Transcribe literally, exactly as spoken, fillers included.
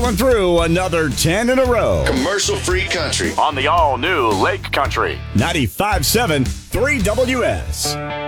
rolling through another ten in a row. Commercial-free country on the all-new Lake Country. ninety-five point seven three W S.